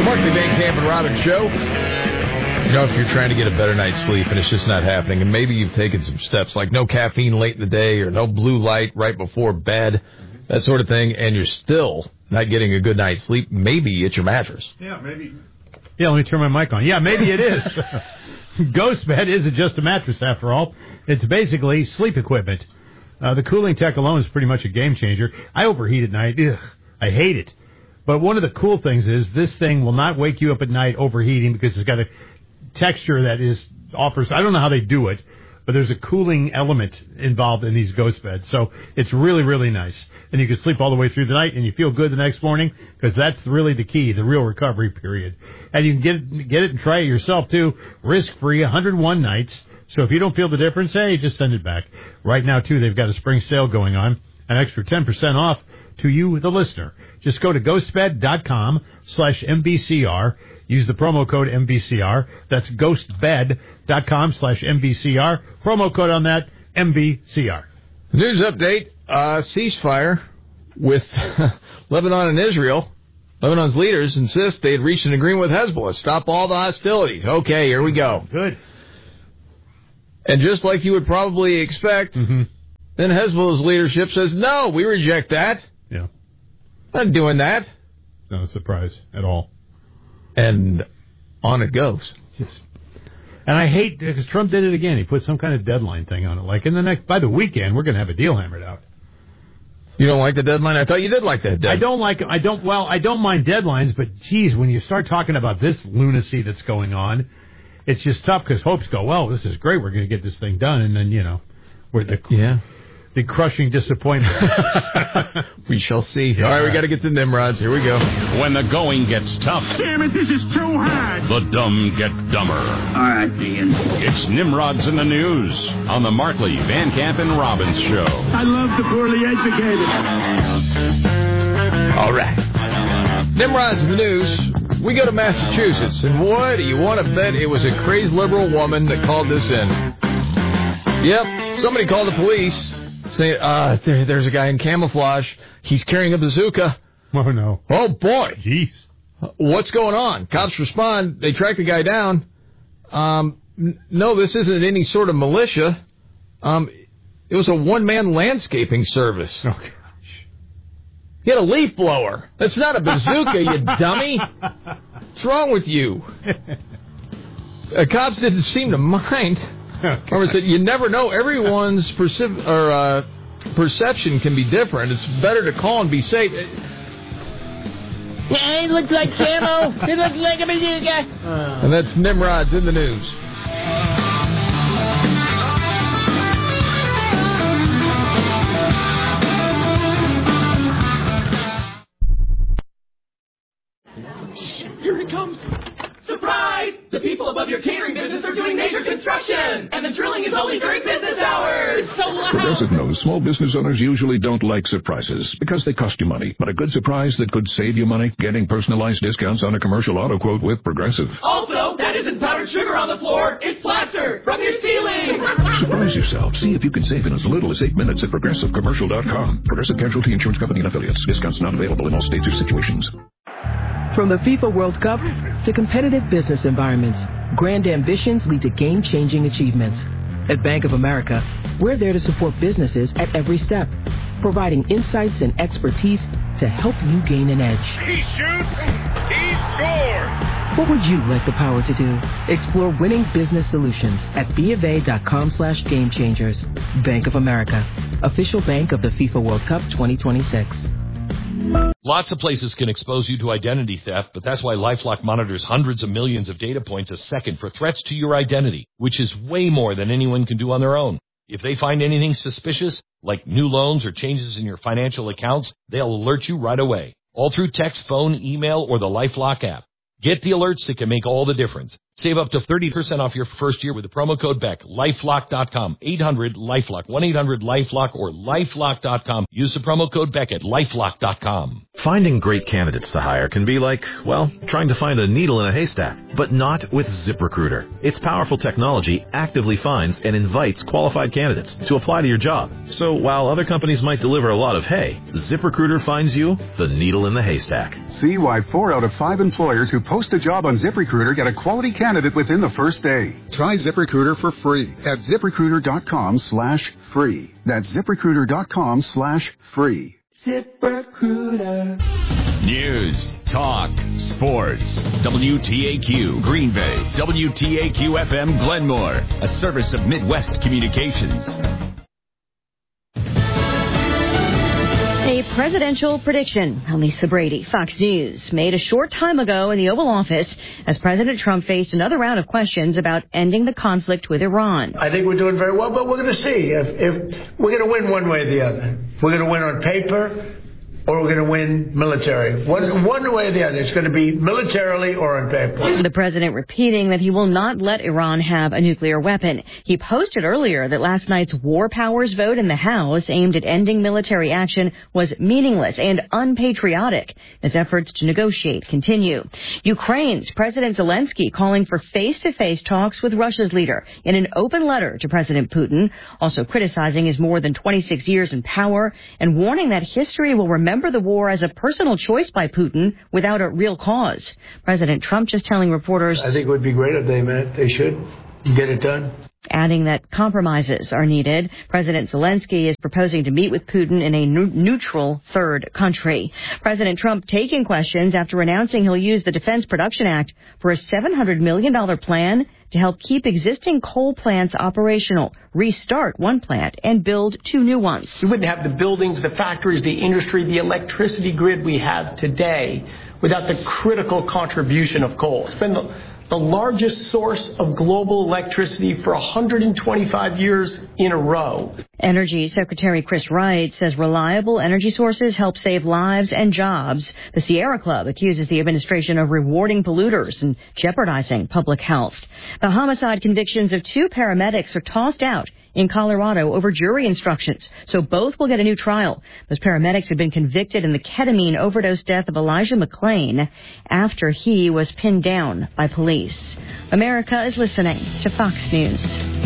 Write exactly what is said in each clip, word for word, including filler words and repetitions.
Markley, Van Camp, and Robbins Show. You know, if you're trying to get a better night's sleep and it's just not happening, and maybe you've taken some steps like no caffeine late in the day or no blue light right before bed, that sort of thing, and you're still not getting a good night's sleep, maybe it's your mattress. Yeah, maybe. Yeah, let me turn my mic on. Yeah, maybe it is. GhostBed isn't just a mattress, after all. It's basically sleep equipment. Uh, the cooling tech alone is pretty much a game changer. I overheat at night. Ugh, I hate it. But one of the cool things is this thing will not wake you up at night overheating because it's got a texture that is offers. I don't know how they do it, but there's a cooling element involved in these ghost beds. So it's really, really nice. And you can sleep all the way through the night and you feel good the next morning because that's really the key, the real recovery period. And you can get it, get it and try it yourself too, risk-free, one hundred one nights. So if you don't feel the difference, hey, just send it back. Right now, too, they've got a spring sale going on, an extra ten percent off to you, the listener. Just go to ghostbed.com slash MVCR. Use the promo code M V C R. That's ghostbed.com slash MVCR. Promo code on that, M V C R. News update, uh, ceasefire with Lebanon and Israel. Lebanon's leaders insist they had reached an agreement with Hezbollah. Stop all the hostilities. Okay, here we go. Good. And just like you would probably expect, mm-hmm. then Hezbollah's leadership says, no, we reject that. Yeah. Not doing that. No surprise at all. And on it goes. Just, and I hate, because Trump did it again. He put some kind of deadline thing on it. Like, in the next, by the weekend, we're going to have a deal hammered out. You don't like the deadline? I thought you did like that deadline. I don't like, I don't, well, I don't mind deadlines, but geez, when you start talking about this lunacy that's going on, it's just tough because hopes go, well, this is great. We're going to get this thing done. And then, you know, we're the, yeah. the crushing disappointment. We shall see. All right, we got to get to Nimrods. Here we go. When the going gets tough. Damn it, this is too hard. The dumb get dumber. All right, Ian. It's Nimrods in the News on the Markley, Van Camp, and Robbins Show. I love the poorly educated. All right. Nimrods in the News. We go to Massachusetts, and what do you want to bet it was a crazed liberal woman that called this in? Yep, somebody called the police. Say, uh, there, there's a guy in camouflage. He's carrying a bazooka. Oh, no. Oh, boy. Jeez. What's going on? Cops respond. They track the guy down. Um, n- no, this isn't any sort of militia. Um, it was a one-man landscaping service. Oh, gosh. He had a leaf blower. That's not a bazooka, you dummy. What's wrong with you? Uh, cops didn't seem to mind. Okay. Or said, you never know. Everyone's percep- or, uh, perception can be different. It's better to call and be safe. Yeah, it looks like camo. It looks like a bazooka. Uh. And that's Nimrods in the News. Here it comes. Surprise! The people above your catering business are doing major construction, and the drilling is only during business hours. So loud. Progressive knows small business owners usually don't like surprises because they cost you money. But a good surprise that could save you money, getting personalized discounts on a commercial auto quote with Progressive. Also, that isn't powdered sugar on the floor. It's plaster from your ceiling. Surprise yourself. See if you can save in as little as eight minutes at progressive commercial dot com. Progressive Casualty Insurance Company and Affiliates. Discounts not available in all states or situations. From the FIFA World Cup to competitive business environments, grand ambitions lead to game-changing achievements. At Bank of America, we're there to support businesses at every step, providing insights and expertise to help you gain an edge. He shoots, he scores! What would you like the power to do? Explore winning business solutions at BofA.com slash game changers. Bank of America, official bank of the FIFA World Cup twenty twenty-six. Lots of places can expose you to identity theft, but that's why LifeLock monitors hundreds of millions of data points a second for threats to your identity, which is way more than anyone can do on their own. If they find anything suspicious, like new loans or changes in your financial accounts, they'll alert you right away, all through text, phone, email, or the LifeLock app. Get the alerts that can make all the difference. Save up to thirty percent off your first year with the promo code Beck. LifeLock dot com. eight hundred LifeLock. one eight hundred LifeLock or LifeLock dot com. Use the promo code Beck at LifeLock dot com. Finding great candidates to hire can be like, well, trying to find a needle in a haystack. But not with ZipRecruiter. Its powerful technology actively finds and invites qualified candidates to apply to your job. So while other companies might deliver a lot of hay, ZipRecruiter finds you the needle in the haystack. See why four out of five employers who post a job on ZipRecruiter get a quality candidate within the first day. Try ZipRecruiter for free at ZipRecruiter.com slash free. That's ZipRecruiter.com slash free. ZipRecruiter. News, talk, sports. W T A Q Green Bay. W T A Q F M Glenmore. A service of Midwest Communications. A presidential prediction. Lisa Brady, Fox News, made a short time ago in the Oval Office as President Trump faced another round of questions about ending the conflict with Iran. I think we're doing very well, but we're going to see if, if we're going to win one way or the other. We're going to win on paper, or we're going to win military. One, one way or the other. It's going to be militarily or on paper. The president repeating that he will not let Iran have a nuclear weapon. He posted earlier that last night's war powers vote in the House aimed at ending military action was meaningless and unpatriotic as efforts to negotiate continue. Ukraine's President Zelensky calling for face-to-face talks with Russia's leader in an open letter to President Putin, also criticizing his more than twenty-six years in power and warning that history will remember the war as a personal choice by Putin without a real cause. President Trump just telling reporters, I think it would be great if they met. They should get it done. Adding that compromises are needed. President Zelensky is proposing to meet with Putin in a n- neutral third country. President Trump taking questions after announcing he'll use the Defense Production Act for a seven hundred million dollars plan to help keep existing coal plants operational, restart one plant, and build two new ones. We wouldn't have the buildings, the factories, the industry, the electricity grid we have today without the critical contribution of coal. It's been the the largest source of global electricity for one hundred twenty-five years in a row. Energy Secretary Chris Wright says reliable energy sources help save lives and jobs. The Sierra Club accuses the administration of rewarding polluters and jeopardizing public health. The homicide convictions of two paramedics are tossed out in Colorado over jury instructions, so both will get a new trial. Those paramedics have been convicted in the ketamine overdose death of Elijah McClain after he was pinned down by police. America is listening to Fox News.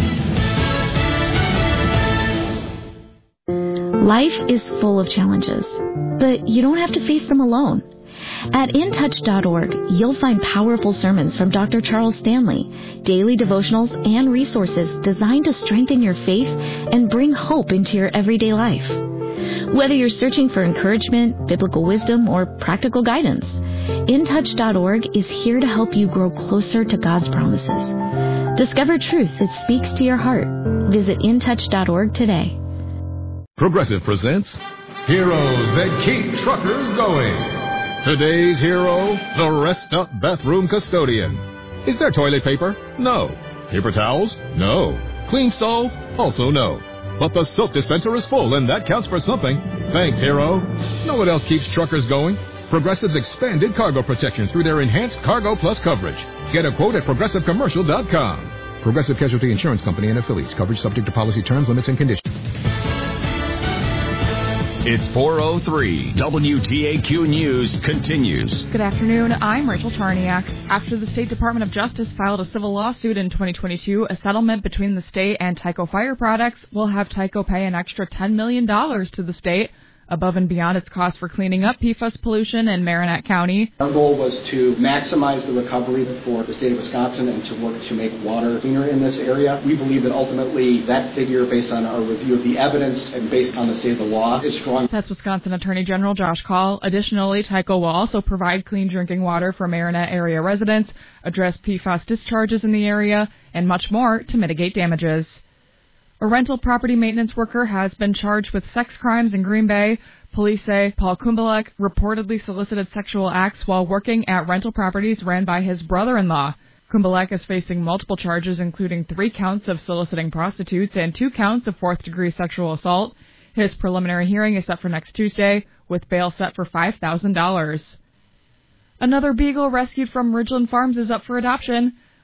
Life is full of challenges, but you don't have to face them alone. At in touch dot org, you'll find powerful sermons from Doctor Charles Stanley, daily devotionals, and resources designed to strengthen your faith and bring hope into your everyday life. Whether you're searching for encouragement, biblical wisdom, or practical guidance, in touch dot org is here to help you grow closer to God's promises. Discover truth that speaks to your heart. Visit in touch dot org today. Progressive presents Heroes That Keep Truckers Going. Today's hero, the Rest Up Bathroom Custodian. Is there toilet paper? No. Paper towels? No. Clean stalls? Also no. But the soap dispenser is full, and that counts for something. Thanks, hero. Know what else keeps truckers going? Progressive's expanded cargo protection through their enhanced Cargo Plus coverage. Get a quote at progressive commercial dot com. Progressive Casualty Insurance Company and affiliates. Coverage subject to policy terms, limits, and conditions. It's four oh three. W T A Q News continues. Good afternoon. I'm Rachel Charniak. After the State Department of Justice filed a civil lawsuit in twenty twenty-two, a settlement between the state and Tyco Fire Products will have Tyco pay an extra ten million dollars to the state, above and beyond its cost for cleaning up P F A S pollution in Marinette County. Our goal was to maximize the recovery for the state of Wisconsin and to work to make water cleaner in this area. We believe that ultimately that figure, based on our review of the evidence and based on the state of the law, is strong. That's Wisconsin Attorney General Josh Kaul. Additionally, Tyco will also provide clean drinking water for Marinette area residents, address P F A S discharges in the area, and much more to mitigate damages. A rental property maintenance worker has been charged with sex crimes in Green Bay. Police say Paul Kumbalek reportedly solicited sexual acts while working at rental properties ran by his brother-in-law. Kumbalek is facing multiple charges, including three counts of soliciting prostitutes and two counts of fourth-degree sexual assault. His preliminary hearing is set for next Tuesday, with bail set for five thousand dollars. Another beagle rescued from Ridgeland Farms is up for adoption.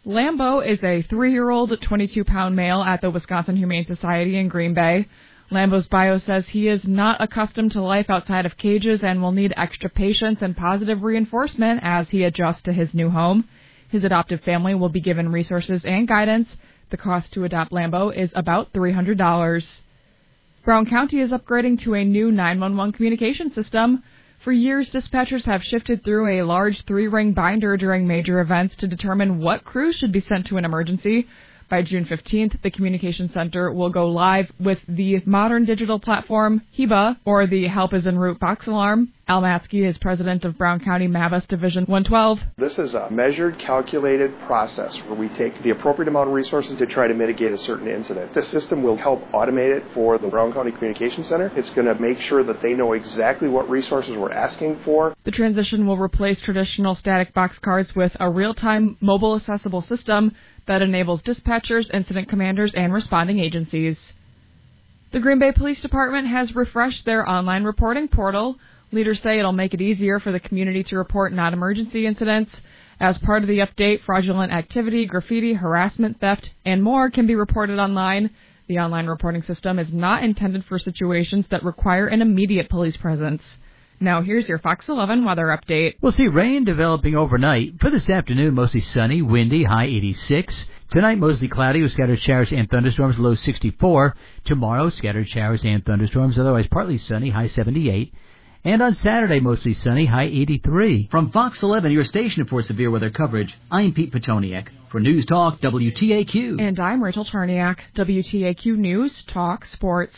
Lambo is a three-year-old, twenty-two pound male at the Wisconsin Humane Society in Green Bay. Lambo's bio says he is not accustomed to life outside of cages and will need extra patience and positive reinforcement as he adjusts to his new home. His adoptive family will be given resources and guidance. The cost to adopt Lambo is about three hundred dollars. Brown County is upgrading to a new nine one one communication system. For years, dispatchers have shifted through a large three-ring binder during major events to determine what crews should be sent to an emergency. By June fifteenth, the Communication Center will go live with the modern digital platform, H E B A, or the Help is en Route box alarm. Al Matzke is president of Brown County Mavis Division one twelve. This is a measured, calculated process where we take the appropriate amount of resources to try to mitigate a certain incident. This system will help automate it for the Brown County Communication Center. It's going to make sure that they know exactly what resources we're asking for. The transition will replace traditional static box cards with a real-time, mobile accessible system that enables dispatchers, incident commanders, and responding agencies. The Green Bay Police Department has refreshed their online reporting portal. Leaders say it'll make it easier for the community to report non-emergency incidents. As part of the update, fraudulent activity, graffiti, harassment, theft, and more can be reported online. The online reporting system is not intended for situations that require an immediate police presence. Now here's your Fox eleven weather update. We'll see rain developing overnight. For this afternoon, mostly sunny, windy, high eighty-six. Tonight, mostly cloudy with scattered showers and thunderstorms, low sixty-four. Tomorrow, scattered showers and thunderstorms, otherwise partly sunny, high seventy-eight. And on Saturday, mostly sunny, high eighty-three. From Fox eleven, your station for severe weather coverage, I'm Pete Petoniak. For News Talk, W T A Q. And I'm Rachel Charniak, W T A Q News Talk Sports.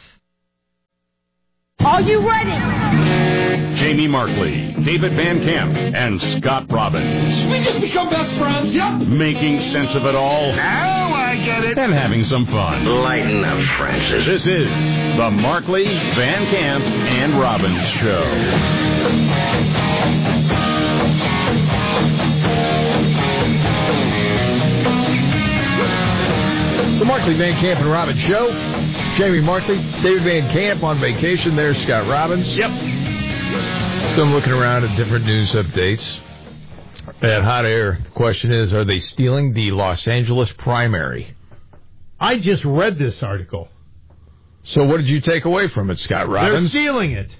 Are you ready? Jamie Markley, David Van Camp, and Scott Robbins. We just become best friends, yep. Making sense of it all. Now I get it. And having some fun. Lighten up, Francis. This is the Markley, Van Camp, and Robbins Show. The Markley, Van Camp, and Robbins Show. Jamie Markley, David Van Camp on vacation. There's Scott Robbins. Yep. So I'm looking around at different news updates. At Hot Air, the question is, are they stealing the Los Angeles primary? I just read this article. So what did you take away from it, Scott Robbins? They're stealing it.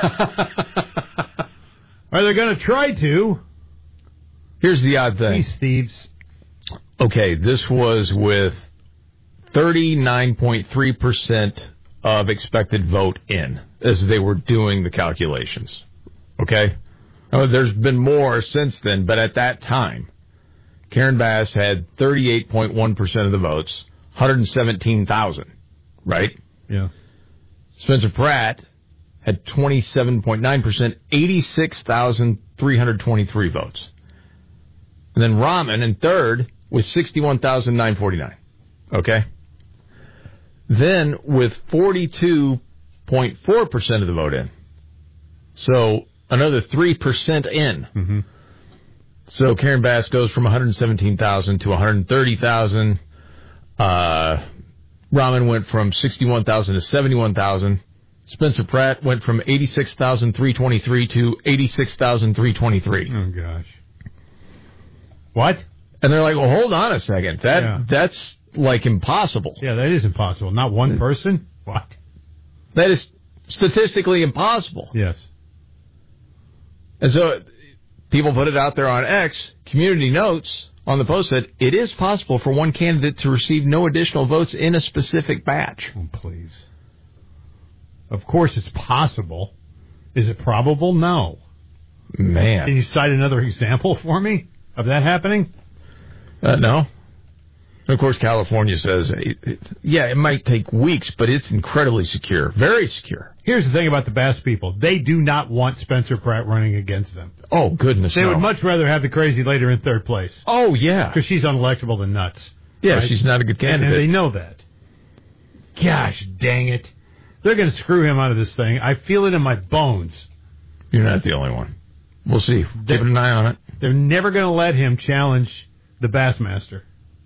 Are they going to try to? Here's the odd thing. These thieves. Okay, this was with thirty-nine point three percent of expected vote in as they were doing the calculations. Okay? Now, there's been more since then, but at that time, Karen Bass had thirty-eight point one percent of the votes, one hundred seventeen thousand, right? Yeah. Spencer Pratt had twenty-seven point nine percent, eighty-six thousand three hundred twenty-three votes. And then Rahman in third with sixty-one thousand nine hundred forty-nine. Okay? Then with forty-two point four percent of the vote in. So another three percent in. Mm-hmm. So Karen Bass goes from one hundred seventeen thousand to one hundred thirty thousand. Uh, Rahman went from sixty-one thousand to seventy-one thousand. Spencer Pratt went from eighty-six thousand three hundred twenty-three to eighty-six thousand three hundred twenty-three. Oh, gosh. What? And they're like, well, hold on a second. That yeah. That's, like, impossible. Yeah, that is impossible. Not one person? What? That is statistically impossible. Yes. And so people put it out there on X. Community Notes on the post said, it is possible for one candidate to receive no additional votes in a specific batch. Oh, please. Of course it's possible. Is it probable? No. Man. Can you cite another example for me of that happening? Uh, no. And of course, California says, it, it, yeah, it might take weeks, but it's incredibly secure. Very secure. Here's the thing about the Bass people. They do not want Spencer Pratt running against them. Oh, goodness, They no. would much rather have the crazy lady in third place. Oh, yeah. Because she's unelectable than nuts. Yeah, right? she's not a good candidate. And they know that. Gosh, dang it. They're going to screw him out of this thing. I feel it in my bones. You're not the only one. We'll see. Keep an eye on it. They're never going to let him challenge the Bassmaster.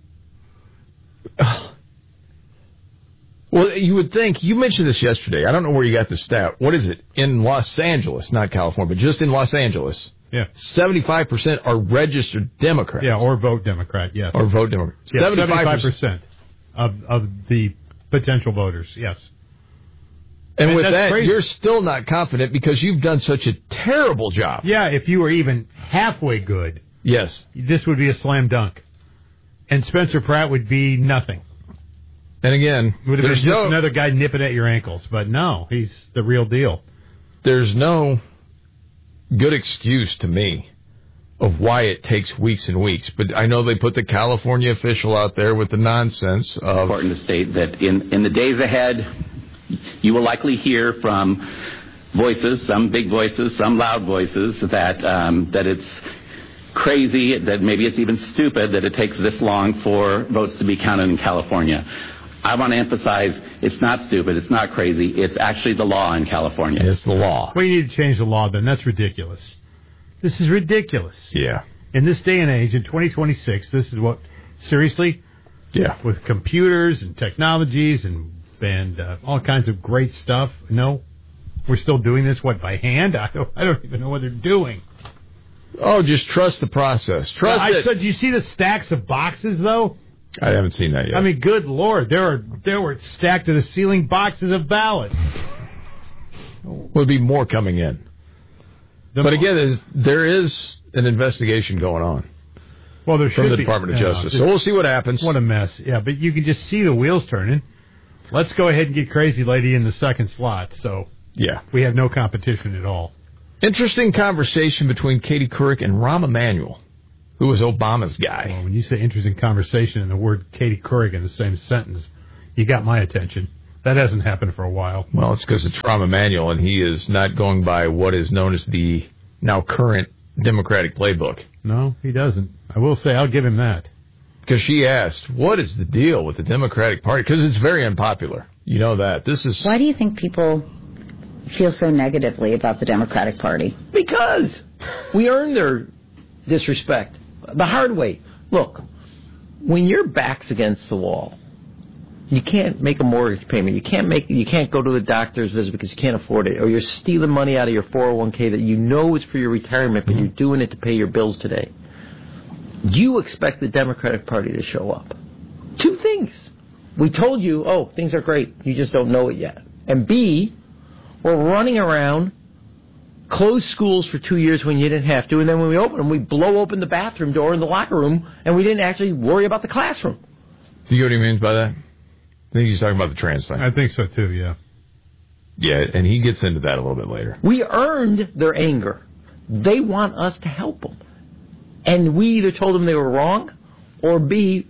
Well, you would think, you mentioned this yesterday. I don't know where you got the stat. What is it? In Los Angeles, not California, but just in Los Angeles. Yeah. seventy-five percent are registered Democrats. Yeah, or vote Democrat, yes. Or vote Democrat. Yeah, seventy-five percent of, of the potential voters, yes. And, and with that, crazy. You're still not confident because you've done such a terrible job. Yeah, if you were even halfway good, yes, this would be a slam dunk. And Spencer Pratt would be nothing. And again, would have been there's just no, another guy nipping at your ankles. But no, he's the real deal. There's no good excuse to me of why it takes weeks and weeks. But I know they put the California official out there with the nonsense of... Important to state that in, in the days ahead, you will likely hear from voices, some big voices, some loud voices, that um, that it's crazy, that maybe it's even stupid that it takes this long for votes to be counted in California. I want to emphasize it's not stupid, it's not crazy, it's actually the law in California. It's the law. We need to change the law then. That's ridiculous. This is ridiculous. Yeah. In this day and age, in twenty twenty-six, this is what, seriously? Yeah. With computers and technologies and and uh, all kinds of great stuff. No, we're still doing this, what, by hand? I don't, I don't even know what they're doing. Oh, just trust the process. Trust I it. said, do you see the stacks of boxes, though? I haven't seen that yet. I mean, good Lord, there are there were stacked to the ceiling boxes of ballots. Will be more coming in. The but more. again, there's, there is an investigation going on. Well, there from should the be. Department of yeah, Justice. So we'll see what happens. What a mess. Yeah, but you can just see the wheels turning. Let's go ahead and get Crazy Lady in the second slot. So yeah, we have no competition at all. Interesting conversation between Katie Couric and Rahm Emanuel, who was Obama's guy. Well, when you say interesting conversation and the word Katie Couric in the same sentence, you got my attention. That hasn't happened for a while. Well, it's because it's Rahm Emanuel, and he is not going by what is known as the now current Democratic playbook. No, he doesn't. I will say I'll give him that. Because she asked, what is the deal with the Democratic Party? Because it's very unpopular. You know that. This is. Why do you think people feel so negatively about the Democratic Party? Because we earned their disrespect the hard way. Look, when your back's against the wall, you can't make a mortgage payment. You can't make. You can't go to the doctor's visit because you can't afford it, or you're stealing money out of your four oh one k that you know is for your retirement, but mm-hmm. you're doing it to pay your bills today. You expect the Democratic Party to show up. Two things. We told you, oh, things are great. You just don't know it yet. And B, we're running around, close schools for two years when you didn't have to, and then when we open them, we blow open the bathroom door in the locker room, and we didn't actually worry about the classroom. Do you know what he means by that? I think he's talking about the trans thing. I think so, too, yeah. Yeah, and he gets into that a little bit later. We earned their anger. They want us to help them. And we either told them they were wrong, or B,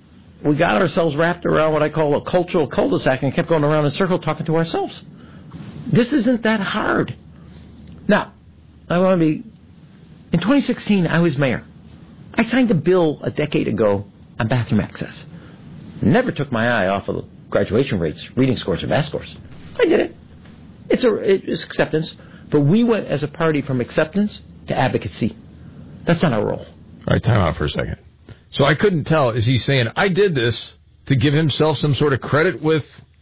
we got ourselves wrapped around what I call a cultural cul-de-sac and kept going around in a circle talking to ourselves. This isn't that hard. Now, I want to be... In twenty sixteen, I was mayor. I signed a bill a decade ago on bathroom access. Never took my eye off of graduation rates, reading scores, or math scores. I did it. It's, a, it's acceptance. But we went as a party from acceptance to advocacy. That's not our role. All right, time out for a second. So I couldn't tell. Is he saying, I did this to give himself some sort of credit with,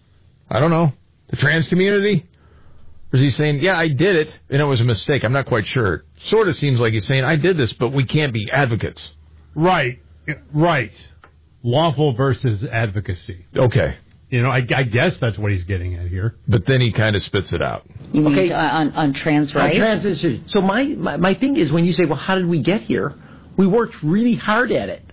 I don't know, the trans community? Or is he saying, yeah, I did it, and it was a mistake? I'm not quite sure. It sort of seems like he's saying, I did this, but we can't be advocates. Right. Right. Lawful versus advocacy. Okay. You know, I, I guess that's what he's getting at here. But then he kind of spits it out. You okay. mean on, on trans rights? On trans issues. So my, my, my thing is, when you say, well, how did we get here? We worked really hard at it.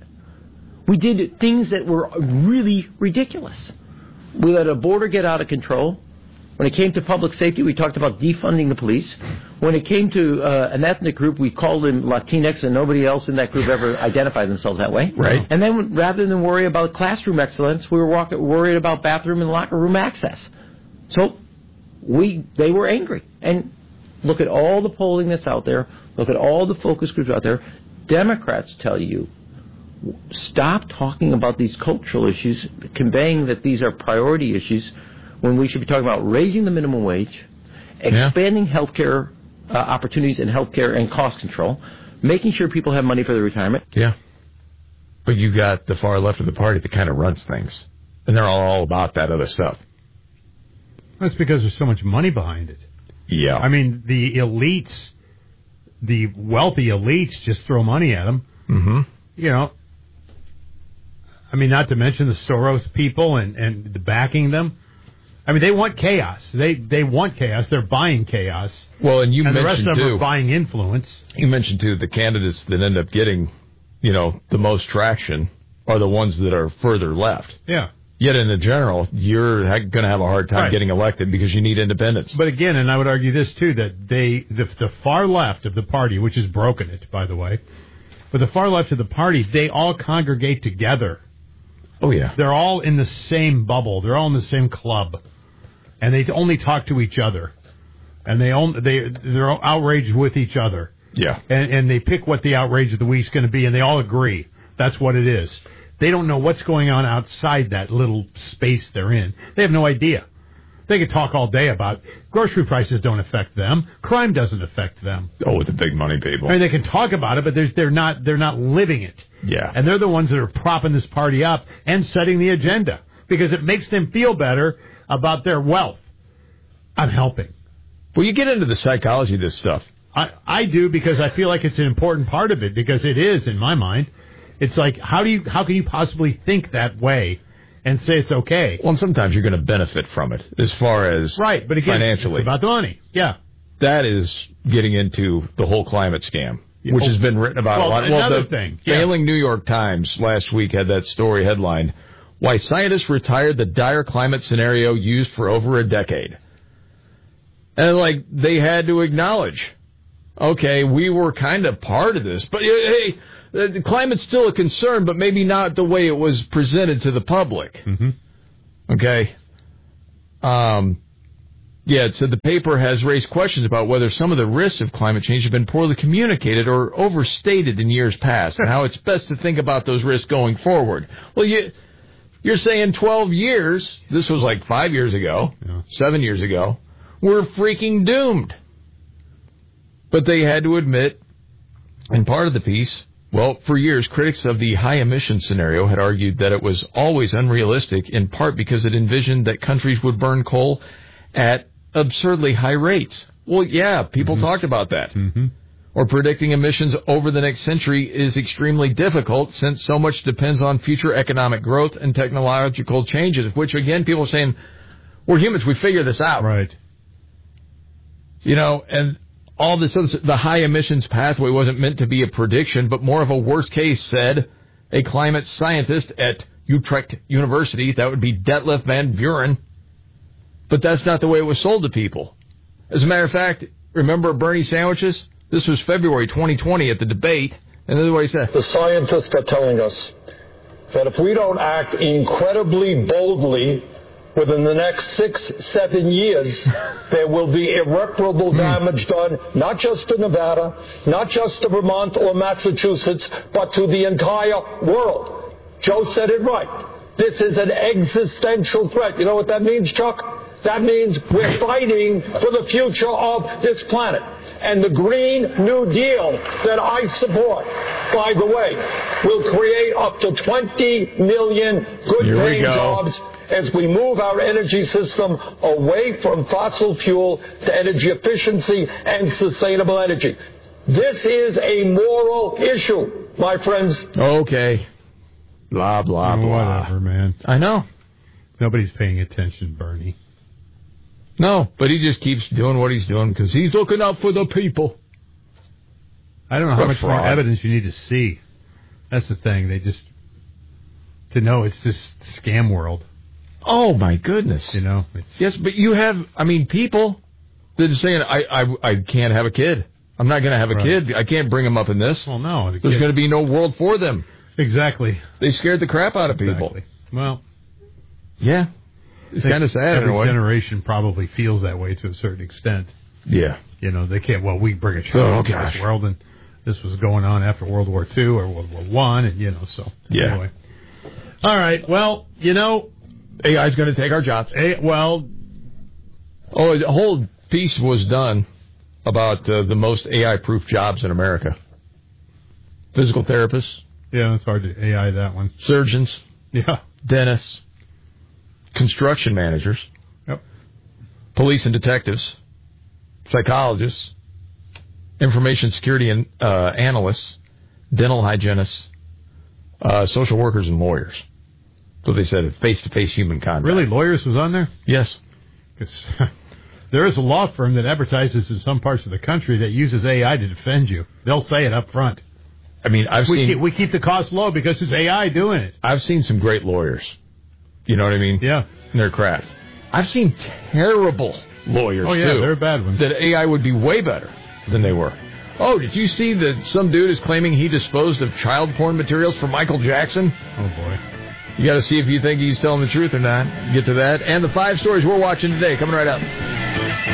We did things that were really ridiculous. We let a border get out of control. When it came to public safety, we talked about defunding the police. When it came to uh, an ethnic group, we called them Latinx, and nobody else in that group ever identified themselves that way. Right. And then rather than worry about classroom excellence, we were walk- worried about bathroom and locker room access. So we they were angry. And look at all the polling that's out there. Look at all the focus groups out there. Democrats tell you, stop talking about these cultural issues, conveying that these are priority issues, when we should be talking about raising the minimum wage, expanding yeah. health care uh, opportunities in health care and cost control, making sure people have money for their retirement. Yeah. But you got the far left of the party that kind of runs things. And they're all about that other stuff. That's because there's so much money behind it. Yeah. I mean, the elites the wealthy elites just throw money at them. Mm-hmm. You know, I mean, not to mention the Soros people and, and the backing them. I mean, they want chaos. They they want chaos. They're buying chaos. Well, and you and mentioned, the rest of them too, are buying influence. You mentioned, too, the candidates that end up getting, you know, the most traction are the ones that are further left. Yeah. Yet in the general, you're going to have a hard time Right. getting elected because you need independence. But again, and I would argue this, too, that they the, the far left of the party, which has broken it, by the way, but the far left of the party, they all congregate together. Oh, yeah. They're all in the same bubble. They're all in the same club. And they only talk to each other. And they only, they, they're outraged with each other. Yeah. And, and they pick what the outrage of the week's going to be, and they all agree. That's what it is. They don't know what's going on outside that little space they're in. They have no idea. They could talk all day about grocery prices don't affect them. Crime doesn't affect them. Oh, with the big money people. I mean, they can talk about it, but they're, they're not they're not living it. Yeah. And they're the ones that are propping this party up and setting the agenda because it makes them feel better about their wealth. I'm helping. Well, you get into the psychology of this stuff. I, I do because I feel like it's an important part of it because it is in my mind. It's like, how do you, how can you possibly think that way and say it's okay? Well, and sometimes you're going to benefit from it as far as right, but again, financially. It's about the money. Yeah. That is getting into the whole climate scam, Yeah. which has been written about well, a lot. Another well, the thing. Yeah. failing New York Times last week had that story headline, Why Scientists Retired the Dire Climate Scenario Used for Over a Decade. And, like, they had to acknowledge, okay, we were kind of part of this, but, hey, the climate's still a concern, but maybe not the way it was presented to the public. Mm-hmm. Okay? Um, yeah, it said the paper has raised questions about whether some of the risks of climate change have been poorly communicated or overstated in years past, and how it's best to think about those risks going forward. Well, you, you're saying twelve years, this was like five years ago, yeah. seven years ago, we're freaking doomed. But they had to admit, in part of the piece, well, for years, critics of the high-emission scenario had argued that it was always unrealistic, in part because it envisioned that countries would burn coal at absurdly high rates. Well, yeah, people mm-hmm. talked about that. Mm-hmm. Or predicting emissions over the next century is extremely difficult since so much depends on future economic growth and technological changes, which, again, people are saying, we're humans, we figure this out. Right. You know, and all this, the high emissions pathway wasn't meant to be a prediction, but more of a worst case, said a climate scientist at Utrecht University. That would be Detlef van Buren. But that's not the way it was sold to people. As a matter of fact, remember Bernie sandwiches? This was February twenty twenty at the debate, and this is what he said. The scientists are telling us that if we don't act incredibly boldly within the next six, seven years, there will be irreparable damage done, not just to Nevada, not just to Vermont or Massachusetts, but to the entire world. Joe said it right. This is an existential threat. You know what that means, Chuck? That means we're fighting for the future of this planet. And the Green New Deal that I support, by the way, will create up to twenty million good-paying jobs as we move our energy system away from fossil fuel to energy efficiency and sustainable energy. This is a moral issue, my friends. Okay. Blah, blah, blah. Whatever, man. I know. Nobody's paying attention, Bernie. No, but he just keeps doing what he's doing because he's looking out for the people. I don't know how What much fraud. more evidence you need to see. That's the thing. They just, to know it's this scam world. Oh, my goodness. You know? It's, yes, but you have, I mean, people that are saying, I, I, I can't have a kid. I'm not going to have a Right. kid. I can't bring them up in this. Well, no. The There's kid- going to be no world for them. Exactly. They scared the crap out of people. Exactly. Well, yeah. It's kind of sad in Every a way. generation probably feels that way to a certain extent. Yeah. You know, they can't, well, we bring a Oh, child into gosh. this world, and this was going on after World War Two or World War One, and, you know, so. Yeah. Anyway. All right. Well, you know. A I's going to take our jobs. A, well. Oh, the whole piece was done about uh, the most A I-proof jobs in America. Physical therapists. Yeah, it's hard to A I that one. Surgeons. Yeah. Dentists. Construction managers. Yep. Police and detectives. Psychologists. information security and, uh, analysts, dental hygienists, uh, social workers, and lawyers. So they said face-to-face human contact. Really? Lawyers was on there? Yes. Because there is a law firm that advertises in some parts of the country that uses A I to defend you. They'll say it up front. I mean, I've we seen... Keep, we keep the cost low because it's A I doing it. I've seen some great lawyers. You know what I mean? Yeah. In their craft. I've seen terrible lawyers, oh, yeah, too. they're bad ones. That A I would be way better than they were. Oh, did you see that some dude is claiming he disposed of child porn materials for Michael Jackson? Oh, boy. You got to see if you think he's telling the truth or not. Get to that. And the five stories we're watching today coming right up.